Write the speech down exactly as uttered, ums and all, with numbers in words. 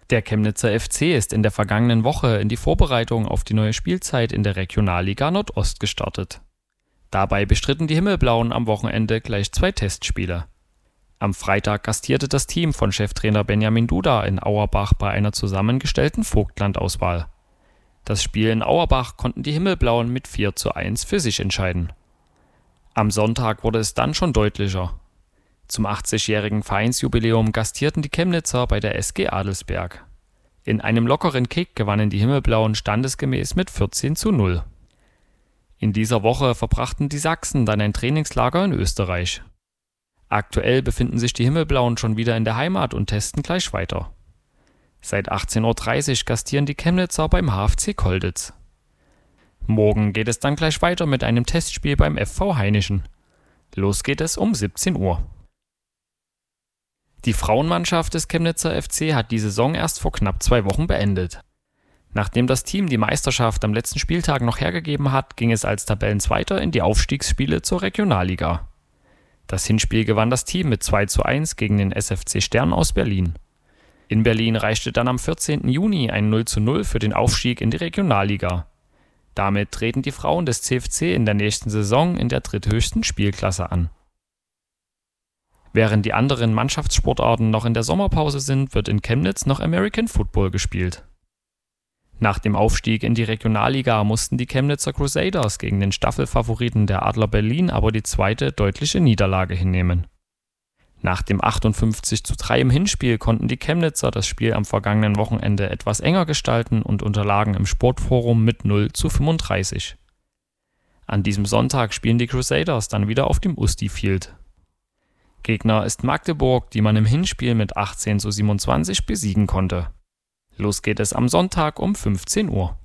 Der Chemnitzer F C ist in der vergangenen Woche in die Vorbereitung auf die neue Spielzeit in der Regionalliga Nordost gestartet. Dabei bestritten die Himmelblauen am Wochenende gleich zwei Testspiele. Am Freitag gastierte das Team von Cheftrainer Benjamin Duda in Auerbach bei einer zusammengestellten Vogtland-Auswahl. Das Spiel in Auerbach konnten die Himmelblauen mit vier zu eins für sich entscheiden. Am Sonntag wurde es dann schon deutlicher. Zum achtzigjährigen Vereinsjubiläum gastierten die Chemnitzer bei der S G Adelsberg. In einem lockeren Kick gewannen die Himmelblauen standesgemäß mit vierzehn zu null. In dieser Woche verbrachten die Sachsen dann ein Trainingslager in Österreich. Aktuell befinden sich die Himmelblauen schon wieder in der Heimat und testen gleich weiter. Seit achtzehn Uhr dreißig gastieren die Chemnitzer beim H F C Kolditz. Morgen geht es dann gleich weiter mit einem Testspiel beim F V Hainischen. Los geht es um siebzehn Uhr. Die Frauenmannschaft des Chemnitzer F C hat die Saison erst vor knapp zwei Wochen beendet. Nachdem das Team die Meisterschaft am letzten Spieltag noch hergegeben hat, ging es als Tabellenzweiter in die Aufstiegsspiele zur Regionalliga. Das Hinspiel gewann das Team mit zwei zu eins gegen den S F C Stern aus Berlin. In Berlin reichte dann am vierzehnten Juni ein null zu null für den Aufstieg in die Regionalliga. Damit treten die Frauen des C F C in der nächsten Saison in der dritthöchsten Spielklasse an. Während die anderen Mannschaftssportarten noch in der Sommerpause sind, wird in Chemnitz noch American Football gespielt. Nach dem Aufstieg in die Regionalliga mussten die Chemnitzer Crusaders gegen den Staffelfavoriten der Adler Berlin aber die zweite deutliche Niederlage hinnehmen. Nach dem achtundfünfzig zu drei im Hinspiel konnten die Chemnitzer das Spiel am vergangenen Wochenende etwas enger gestalten und unterlagen im Sportforum mit null zu fünfunddreißig. An diesem Sonntag spielen die Crusaders dann wieder auf dem Usti Field. Gegner ist Magdeburg, die man im Hinspiel mit achtzehn zu siebenundzwanzig besiegen konnte. Los geht es am Sonntag um fünfzehn Uhr.